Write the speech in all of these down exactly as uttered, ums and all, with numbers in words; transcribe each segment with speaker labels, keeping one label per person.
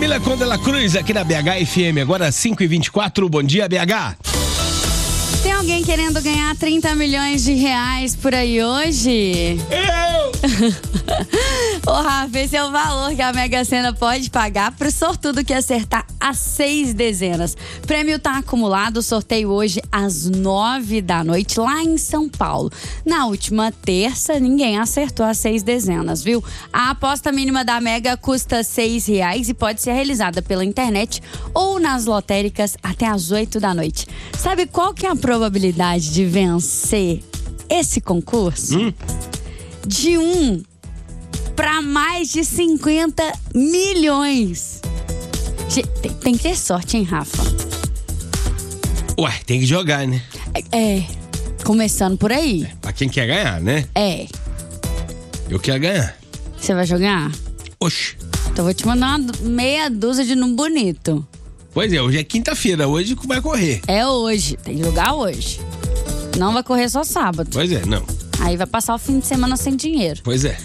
Speaker 1: Camila Condela Cruz aqui na B H F M, agora cinco e vinte e quatro, bom dia B H.
Speaker 2: Tem alguém querendo ganhar trinta milhões de reais por aí hoje?
Speaker 1: Eu!
Speaker 2: Ô Rafa, esse é o valor que a Mega Sena pode pagar pro sortudo que acertar as seis dezenas. O prêmio tá acumulado, sorteio hoje às nove da noite lá em São Paulo. Na última terça, ninguém acertou as seis dezenas, viu? A aposta mínima da Mega custa seis reais e pode ser realizada pela internet ou nas lotéricas até às oito da noite. Sabe qual que é a probabilidade de vencer esse concurso?
Speaker 1: Hum?
Speaker 2: De um para mais de cinquenta milhões. Tem, tem que ter sorte, hein, Rafa?
Speaker 1: Ué, tem que jogar, né?
Speaker 2: É, é começando por aí.
Speaker 1: É, pra quem quer ganhar, né?
Speaker 2: É.
Speaker 1: Eu quero ganhar.
Speaker 2: Você vai jogar?
Speaker 1: Oxi.
Speaker 2: Então vou te mandar uma meia dúzia de num bonito.
Speaker 1: Pois é, hoje é quinta-feira, hoje vai correr.
Speaker 2: É hoje, tem que jogar hoje. Não vai correr só sábado.
Speaker 1: Pois é, não.
Speaker 2: Aí vai passar o fim de semana sem dinheiro.
Speaker 1: Pois é.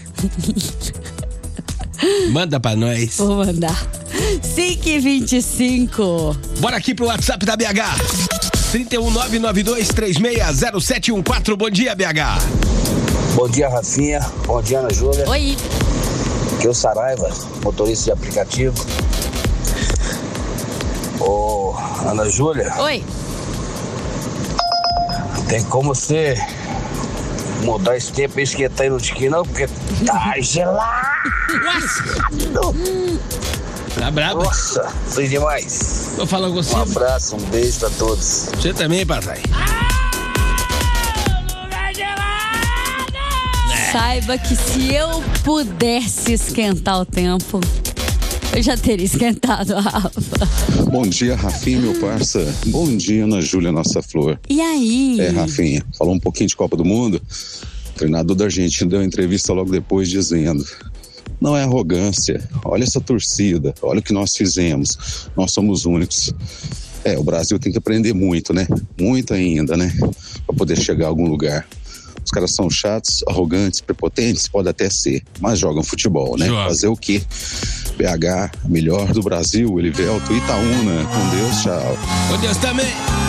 Speaker 1: Manda pra nós.
Speaker 2: Vou mandar. cinco e vinte e cinco.
Speaker 1: Bora aqui pro WhatsApp da B H. trinta e um, nove nove dois, três seis zero sete um quatro. Bom dia, B H.
Speaker 3: Bom dia, Rafinha. Bom dia, Ana Júlia.
Speaker 2: Oi.
Speaker 3: Aqui é o Saraiva, motorista de aplicativo. Ô, Ana Júlia.
Speaker 2: Oi.
Speaker 3: Tem como você mudar esse tempo e esquentar aí no tiquinho, não? Porque tá gelado.
Speaker 1: Tá brabo?
Speaker 3: Nossa, foi demais.
Speaker 1: Tô falando com você.
Speaker 3: Um abraço, um beijo pra todos.
Speaker 1: Você também, papai.
Speaker 2: Saiba que se eu pudesse esquentar o tempo, eu já teria esquentado a Rafa.
Speaker 4: Bom dia, Rafinha, meu parça. Bom dia, Ana Júlia, nossa flor.
Speaker 2: E aí?
Speaker 4: É, Rafinha, falou um pouquinho de Copa do Mundo. O treinador da Argentina deu uma entrevista logo depois dizendo: não é arrogância, olha essa torcida, olha o que nós fizemos, nós somos únicos. É, o Brasil tem que aprender muito, né? Muito ainda, né? Pra poder chegar a algum lugar. Os caras são chatos, arrogantes, prepotentes, pode até ser, mas jogam futebol, né?
Speaker 1: Joga.
Speaker 4: Fazer o quê? B H, melhor do Brasil, Elivelto, Itaúna. Com Deus, tchau.
Speaker 1: Com Deus também.